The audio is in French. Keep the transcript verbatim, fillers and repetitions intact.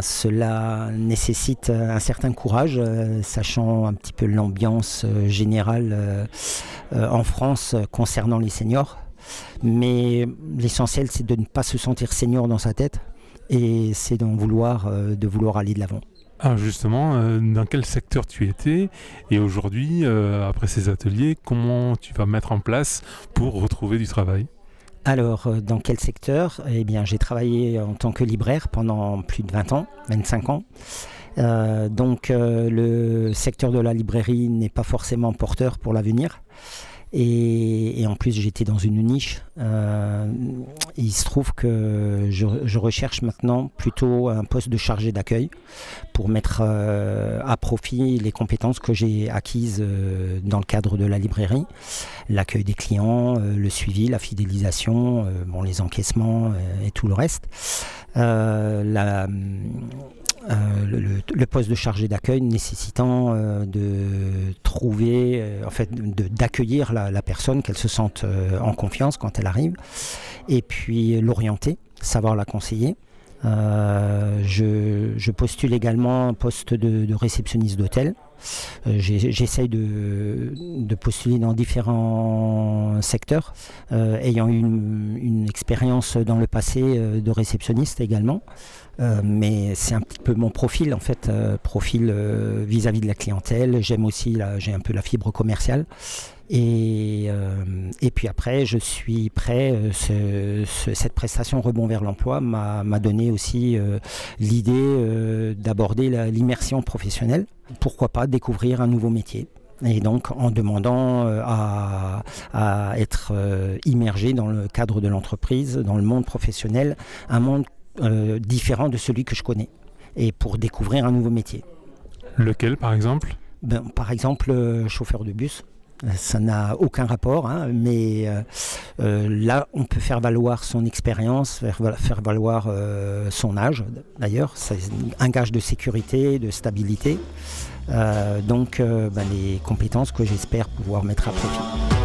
cela nécessite un certain courage, euh, sachant un petit peu l'ambiance euh, générale euh, euh, en France euh, concernant les seniors. Mais l'essentiel, c'est de ne pas se sentir senior dans sa tête et c'est d'en vouloir, euh, de vouloir aller de l'avant. Alors justement, euh, dans quel secteur tu étais et aujourd'hui, euh, après ces ateliers, comment tu vas mettre en place pour retrouver du travail ? Alors, euh, dans quel secteur ? Eh bien, j'ai travaillé en tant que libraire pendant plus de vingt ans, vingt-cinq ans. Euh, donc, euh, le secteur de la librairie n'est pas forcément porteur pour l'avenir. Et, et en plus, j'étais dans une niche. Euh, il se trouve que je, je recherche maintenant plutôt un poste de chargé d'accueil pour mettre euh, à profit les compétences que j'ai acquises euh, dans le cadre de la librairie. L'accueil des clients, euh, le suivi, la fidélisation, euh, bon, les encaissements euh, et tout le reste. Euh, la, Euh, le, le poste de chargé d'accueil nécessitant euh, de trouver, euh, en fait, de, d'accueillir la, la personne, qu'elle se sente euh, en confiance quand elle arrive, et puis l'orienter, savoir la conseiller. Euh, je, je postule également un poste de, de réceptionniste d'hôtel. Euh, j'ai, j'essaye de, de postuler dans différents secteurs, euh, ayant eu une, une expérience dans le passé euh, de réceptionniste également. Euh, mais c'est un petit peu mon profil en fait, euh, profil euh, vis-à-vis de la clientèle. J'aime aussi, là, j'ai un peu la fibre commerciale. Et, euh, et puis après, je suis prêt. Euh, ce, ce, cette prestation Rebond vers l'emploi m'a, m'a donné aussi euh, l'idée euh, d'aborder la, l'immersion professionnelle. Pourquoi pas découvrir un nouveau métier ? Et donc en demandant euh, à, à être euh, immergé dans le cadre de l'entreprise, dans le monde professionnel, un monde euh, différent de celui que je connais, et pour découvrir un nouveau métier. Lequel par exemple ? Ben, par exemple, euh, chauffeur de bus. Ça n'a aucun rapport, hein, mais euh, euh, là, on peut faire valoir son expérience, faire, faire valoir euh, son âge. D'ailleurs, c'est un gage de sécurité, de stabilité. Euh, donc, euh, ben, les compétences que j'espère pouvoir mettre à profit.